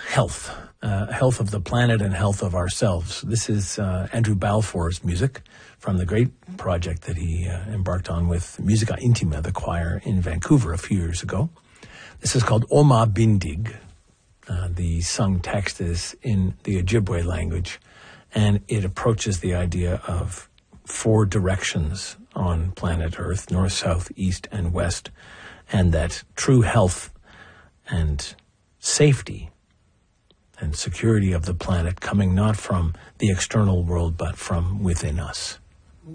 health, health of the planet and health of ourselves. This is Andrew Balfour's music from the great project that he embarked on with Musica Intima, the choir in Vancouver a few years ago. This is called Oma Bindig. The sung text is in the Ojibwe language, and it approaches the idea of 4 directions on planet Earth, north, south, east, and west, and that true health and safety and security of the planet coming not from the external world, but from within us.